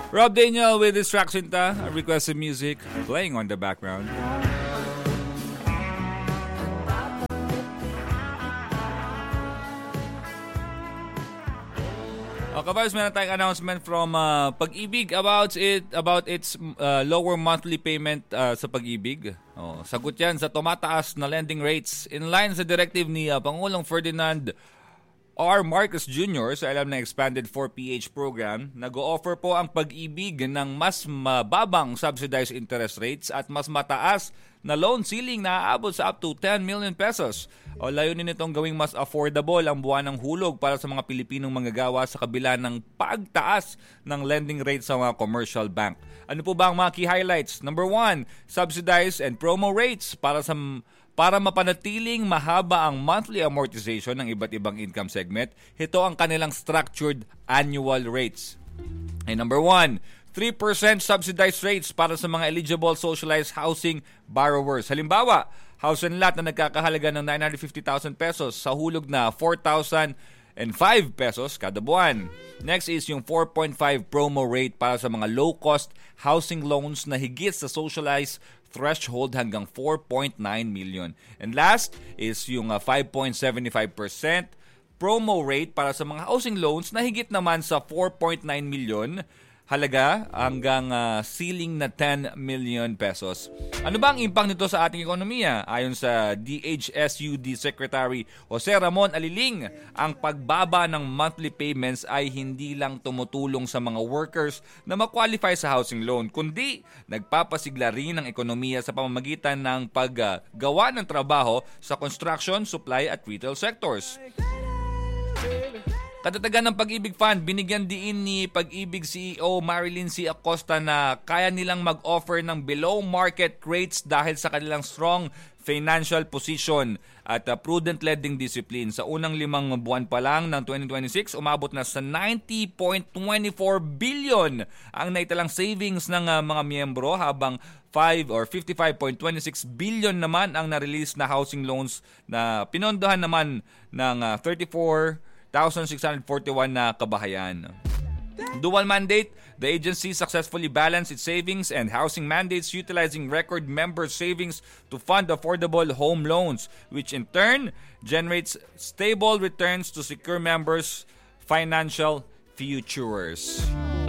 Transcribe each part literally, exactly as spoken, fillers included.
Rob Daniel with Distraction Ta, requested music playing on the background. O kabars, meron tayong announcement from uh, Pag-ibig about it about its uh, lower monthly payment uh, sa Pag-ibig. O, sagot yan sa tumataas na lending rates in line sa directive ni uh, Pangulong Ferdinand R. Marcos Junior sa alam na Expanded four P H program. Nag-o-offer po ang Pag-ibig ng mas mababang subsidized interest rates at mas mataas na loan ceiling na aabot sa up to ten million pesos. O layunin nitong gawing mas affordable ang buwan ng hulog para sa mga Pilipinong manggagawa sa kabila ng pagtaas ng lending rate sa mga commercial bank. Ano po ba ang mga key highlights? Number one, subsidized and promo rates para sa para mapanatiling mahaba ang monthly amortization ng iba't ibang income segment. Ito ang kanilang structured annual rates. And number one, three percent subsidized rates para sa mga eligible socialized housing borrowers. Halimbawa, house and lot na nagkakahalaga ng nine hundred fifty thousand pesos sa hulog na four thousand five pesos kada buwan. Next is yung four point five promo rate para sa mga low-cost housing loans na higit sa socialized threshold hanggang four point nine million. And last is yung uh, five point seven five percent promo rate para sa mga housing loans na higit naman sa four point nine million halaga hanggang uh, ceiling na ten million pesos. Ano ba ang impact nito sa ating ekonomiya? Ayon sa D H S U D Secretary Jose Ramon Aliling, ang pagbaba ng monthly payments ay hindi lang tumutulong sa mga workers na ma-qualify sa housing loan, kundi nagpapasigla rin ang ekonomiya sa pamamagitan ng paggawa ng trabaho sa construction, supply at retail sectors. Katatagan ng Pag-ibig Fund, binigyan din ni Pag-ibig C E O Marilyn C. Acosta na kaya nilang mag-offer ng below market rates dahil sa kanilang strong financial position at uh, prudent lending discipline. Sa unang limang buwan pa lang ng twenty twenty-six, umabot na sa ninety point two four billion ang naitalang savings ng uh, mga miyembro, habang five or fifty-five point two six billion naman ang na-release na housing loans na pinondohan naman ng uh, thirty-four one thousand six hundred forty-one na kabahayan. Dual mandate, the agency successfully balanced its savings and housing mandates utilizing record member savings to fund affordable home loans, which in turn generates stable returns to secure members' financial futures.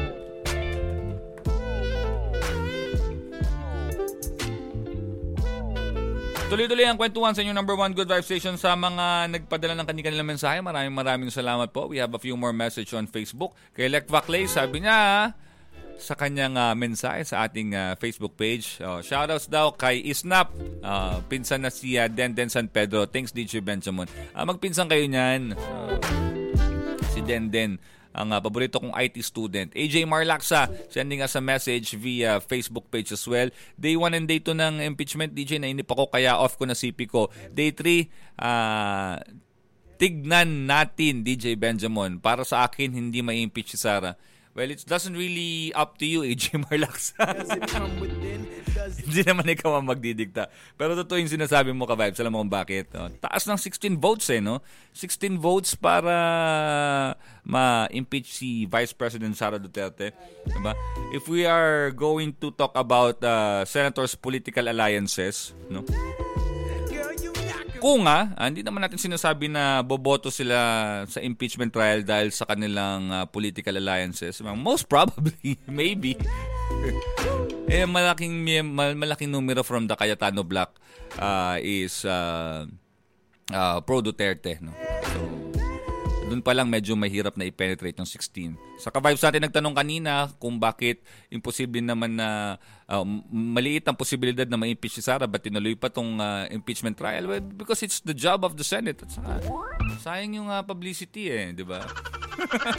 Tuloy-tuloy ang kwentuhan sa inyong number one Good Vibe Station sa mga nagpadala ng kanilang mensahe. Maraming maraming salamat po. We have a few more message on Facebook. Kay Lek Vaclay, sabi niya sa kanyang uh, mensahe sa ating uh, Facebook page. Oh, shoutouts daw kay Isnap. Uh, pinsan na si uh, Denden San Pedro. Thanks D J Benjamin. Uh, magpinsan kayo niyan. Uh, si Denden. Ang uh, paborito kong I T student. A J Marlaxa sending us a message via Facebook page as well. Day one and day two ng impeachment, D J, nainip ako kaya off ko na C P ko. Day three, uh, tignan natin, D J Benjamin. Para sa akin, hindi ma-impeach si Sara. Well, it doesn't really up to you, A J Marlaxa. Hindi naman ikaw ang magdidikta. Pero totoo yung sinasabi mo, ka-vibes. Alam mo kung bakit? Oh, taas ng sixteen votes eh, no? sixteen votes para ma-impeach si Vice President Sara Duterte. Diba? If we are going to talk about uh, senators' political alliances, no? Kung nga, ah, hindi naman natin sinasabi na boboto sila sa impeachment trial dahil sa kanilang uh, political alliances. Most probably, maybe. eh, malaking, malaking numero from the Cayetano block uh, is uh, uh, pro-Duterte. No? So, doon pa lang medyo mahirap na i-penetrate ng sixteen. Sa ka-vibes natin nagtanong kanina kung bakit imposible naman na uh, maliit ang posibilidad na ma-impeach si Sara, ba't tinuloy pa tong uh, impeachment trial? Well, because it's the job of the Senate. At saka, sayang yung uh, publicity eh, di ba?